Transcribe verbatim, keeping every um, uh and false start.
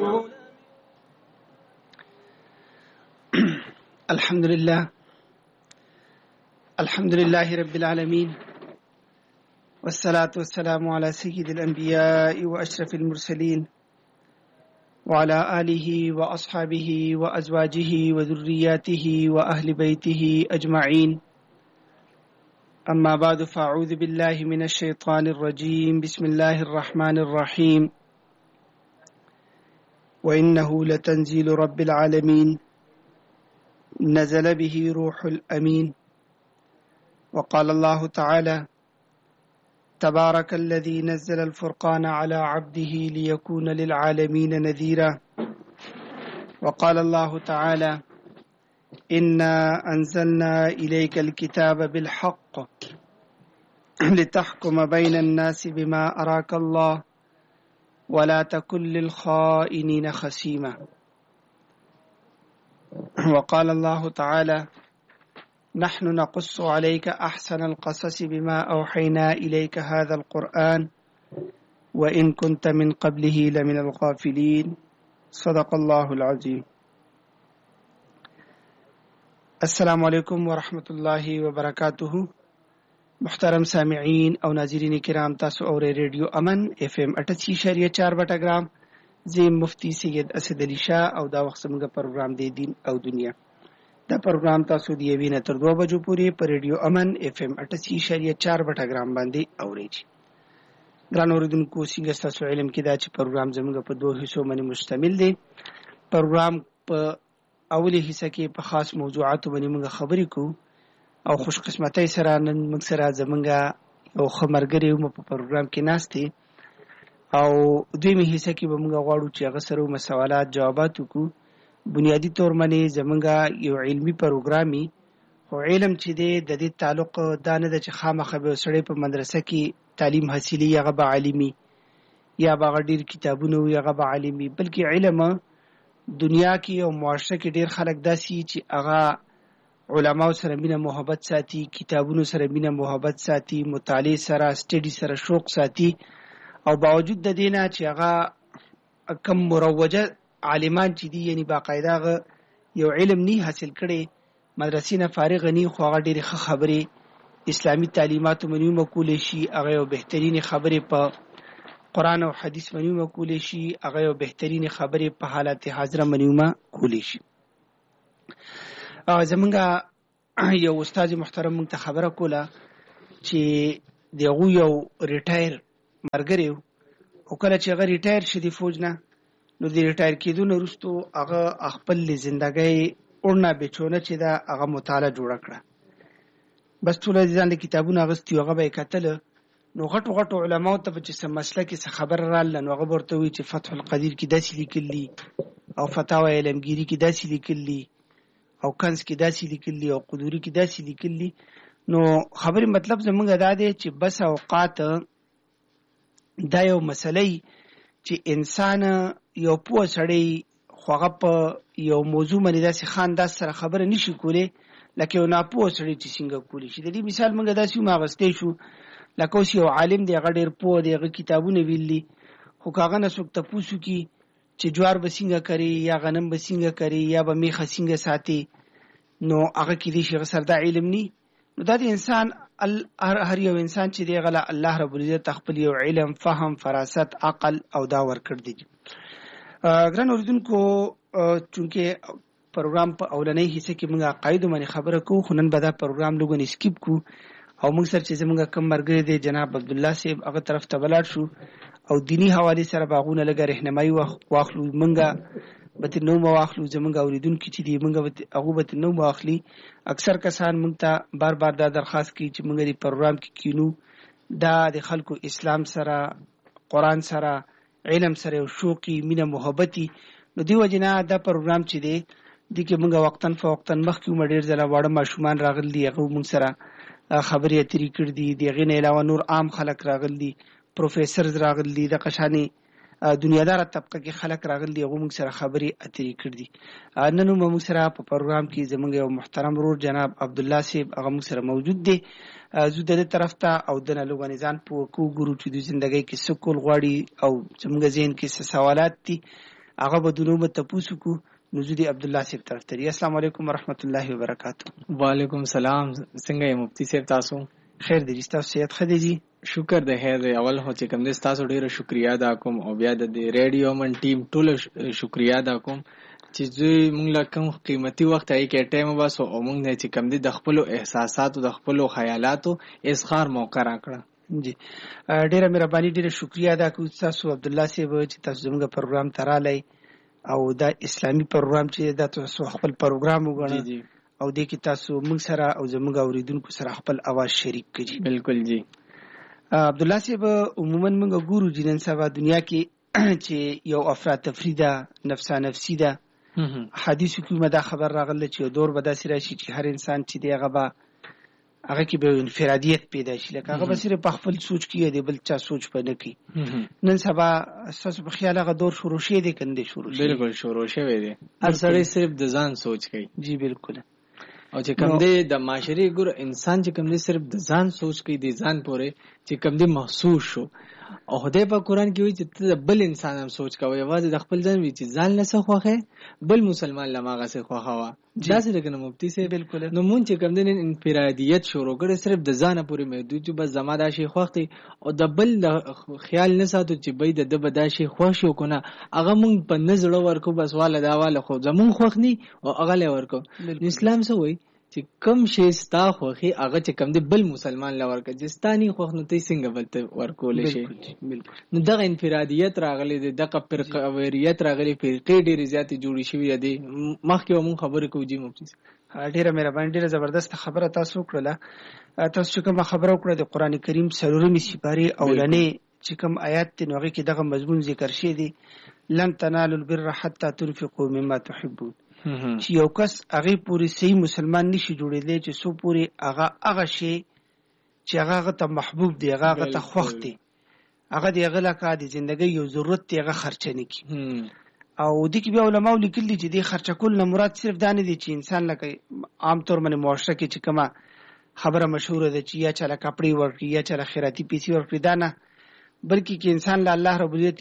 الحمد لله الحمد لله رب العالمين والصلاة والسلام على سيد الأنبياء وأشرف المرسلين وعلى آله وأصحابه وأزواجه وذرياته وأهل بيته أجمعين. أما بعد فأعوذ بالله من الشيطان الرجيم. بسم الله الرحمن الرحيم. وإنه لتنزيل رب العالمين نزل به روح الأمين. وقال الله تعالى: تبارك الذي نزل الفرقان على عبده ليكون للعالمين نذيرا. وقال الله تعالى: إنا أنزلنا إليك الكتاب بالحق لتحكم بين الناس بما أراك الله ولا تكن للخائنين خصيما. وقال الله تعالى: نحن نقص عليك أحسن القصص بما أوحينا إليك هذا القرآن وإن كنت من قبله لمن الغافلين. صدق الله العظيم. السلام علیکم ورحمۃ اللہ وبرکاتہ. محترم سامعین او ناظرین کرام، تاسو اورئ ریډیو امن اف ام اٹھاسی اشاریه چار بټګرام. زه مفتی سید اسد علي شاه او دا وخت زموږ پروګرام دی دین او دنیا. دا پروګرام تاسو دی یوې نه تر دوه بجو پورې په ریډیو امن اف ام اٹھاسی اشاریه چار بټګرام باندې اورئ. ګران اوریدونکو، څنګه ستاسو علم کې دا چې پروګرام زموږ په دوه حصو باندې مشتمل دی. پروګرام په اولی حصہ کې په خاص موضوعاتو باندې موږ خبرې کوو او خوش قسمتۍ سره نن موږ سره زموږ یو ښه ملګری هم په پروګرام کې ناست دی او دویمه حصہ کې به موږ غواړو چې هغه سره هم سوالات جوابات وکړو. بنیادي طور باندې زموږ یو علمي پروګرام وي، خو علم چې دی د دې تعلق دا نه ده چې خامخا به سړی په مدرسه کې تعلیم حاصلي هغه به عالمي یا به هغه ډېر کتابونه وي هغه به عالمي، بلکې علم دنیا کې او معاشره کې ډیر خلک داسي چې هغه علماو سره مینه محبت ساتي، کتابونو سره مینه محبت ساتي، مطالعه سره سټډي سره شوق ساتي، او باوجود د دې نه چې هغه کم مروجه عالمان چې دي، یعنی باقاعده هغه یو علم نه حاصل کړي، مدرسې نه فارغ نه، خو هغه ډېرې ښه خبرې اسلامي تعلیماتو باندې وکولی شي، هغه یو بهترینې خبرې په قرآن او حدیث باندې کولی شي، هغه یو بهترینې خبرې په حالت حاضره باندې کولی شي. زمونږ یو استاد محترم موږ ته خبره کوله چې د هغوی یو ریټایر ملګری و، خو کله چې هغه ریټایر شي د فوج نه، نو د ریټایر کېدو نه وروستو هغه خپل د زندګۍ اړنه بیچونه چې ده هغه مطالعه جوړه کړه. بس ټوله د ځان د کتابونه اغوستي، هغه به یې کتله، نو غټو غټو علماو ته به چې څه مسله کې څه خبر راله، نو هغه به ورته وایي چې فتح القدیر کې داسې لیکلي او فتاوی علمګیري کې داسې لیکلي او کنز کې داسې لیکلي او قدوري کې داسې لیکلي. نو خبرې مطلب زموږ دا دی چې بس اوقات دا یو مسله چې انسان یو پوه سړی خو هغه په یو موضوع باندې داسې ښه انداز سره خبره نشي کولی لکه یو ناپوه سړی چې څنګه کولی شي. د دې مثال موږ داسې هم اخیستی شو لکه اوس یو عالم دی، هغه ډېر پوه دی، هغه کتابونه ویلي، خو که هغه نه څوک تپوس وکړي چې جوار به څنګه کري یا غنم به څنګه کري یا به میخه څنګه ساتي، نو هغه کیدای شي هغه سره دا علم ني. نو دا د انسان هر یو انسان چې دی هغه الله رب العزت خپل یو علم، فهم، فراست، عقل او دا ورکړ دی. ګران اوریدونکو، چونکې پروګرام په اولنۍ حصه کې موږ عقایدو باندې خبره کوو، خو نن به دا پروګرام لږ اسکیپ کوو او موږ سره چې زموږ کم ملګری دی جناب عبدالله صاحب هغه طرف ته ولاړ شو او دینی حوالې سره به هغونه لږه رهنمایي واخلو. موږ به ترې نوم واخلو، زموږ اورېدونکي چې دي موږ هغو به ترې نوم واخلي. اکثر کسان موږ ته بار بار دا درخواست کوي چې موږ د پروګرام کې کینو، دا د خلکو اسلام سره، قرآن سره، علم سره یو شوقي مینه محبتي. نو دې وجې نه دا پروګرام چې دی دې کې موږ وقتاً فوقتاً مخکې هم ډېر ځله واړه ماشومان راغلي دي، هغه موږ سره خبرې اترې کړي دي. د هغې نه علاوه نور عام خلک راغلي دي، پروفیسرز راغلي دي، دغه شانې دنیاداره طبقه کې خلک راغلي دي، هغه موږ سره خبرې اترې کړي دي. نن هم موږ سره په پروګرام کې زموږ یو محترم ورور جناب عبدالله صاحب هغه موږ سره موجود دی. زه د دې طرف ته او د نه لږ ځان پوه کوو ګورو چې د زندګۍ کې څه کول غواړي او زموږ ذهن کې څه سوالات دي. هغه به د نوم تپوسو کو نو زه د عبد الله صاحب طرف ته. السلام علیکم ورحمت الله وبرکاته. وعلیکم سلام. څنګه یې مفتی صاحب تاسو؟ خیر دی تاسو صحت ښه دی؟ شکر دی خیر دی. اول خو چې کوم دې تاسو ډیره شکریا ادا کوم او بیا د ریډیو من ټیم ټول شکریا ادا کوم چې دوی موږ له کوم قیمتي وخت ای کې ټایم واسو او موږ نه چې کوم دې د خپل احساساتو د خپل خیالاتو اظهار موقع راکړه. جی ډیره مهرباني ډیره شکریا ادا کوم تاسو عبد الله صاحب چې تاسو زموږ پروګرام ترالای او دا اسلامي پروګرام چې دا تاسو خپل پروګرام وګڼئ او دې کې تاسو موږ سره او زموږ اوریدونکو سره خپل اواز شریک کړئ. بالکل جی عبد الله صاحب عموما موږ ګورو چې نن سبا دنیا کې چې یو افراط تفرید نفسا نفسی ده. حدیثو کې دا خبر راغله چې دور به داسې راشي چې هر انسان چې دی هغه به هغه کې به انفرادیت پیدا شي لکه هغه به صرف په خپل سوچ کې دی بل چا سوچ په نه کوي. نن سبا ستاسو په خیال هغه دور شروع شوی دی که نه دی شروع شوی؟ بالکل شروع شوی دی. هر سړی صرف د ځان سوچ کوي. جی بالکل. او چې کوم دی د معاشري ګور انسان چې کوم دی صرف د ځان سوچ کوي د ځان پورې چې کوم دی محسوس شو او خدای په قرآن کې وایي چې ته بل انسان هم سوچ کوي یوازې د خپل ځان وی چې ځان نه څه خوښه بل مسلمان لماغه څه خوښه وا داسې لکه مفتی سي. بالکل. نو مونږ چې کوم دی انفرادیت شروع کړي صرف د ځان پورې محدود چې بس زما دا شي خوښتي او د بل خیال نه ساتو چې بې د د بدا شي خوښ شو کنه هغه مونږ په نظر ورکو بس والا دا والا خو زمون خوښ ني او هغه له ورکو. اسلام څه وایي چې کم شي ستا خوخي هغه چې کم دی بل مسلمان لور کې جستانی خوخ نو تی څنګه بلته ورکول شي. بالکل. نو دغه انفرادیت راغلي دی دغه فرقویت راغلي فرقې ډېرې زیاتې جوړې شوې دي. مخکې مون خبرې کوو جی مفتی ډیره مهرباني ډیره زبردست خبره تاسو وکړه. تاسو چې کوم خبره وکړه د قران کریم څلورمې سپارې اولنې چې کوم آیات دی نو هغه کې دغه مضمون ذکر شوی دی لن تنالوا البر حتى تنفقوا مما تحبون چې یو کس هغه پوری صحیح مسلمان نشي جوړېدلی چې سو پوری هغه هغه شی چې هغه هغه ته محبوب دی هغه هغه ته خوښ دی هغه دی هغه لکه د ژوندۍ یو ضرورت دی هغه خرچه نه کړي. او دې کې بیا علماء لیکلي چې دې خرچه کول نه مراد صرف دا نه دی چې انسان لکه عام طور باندې معاشره کې چې کومه خبره مشهوره ده چې یا چاله کپړې ورکړي یا چاله خیراتي پیسې ورکړي دا نه بلکې کې انسان له الله رب العزت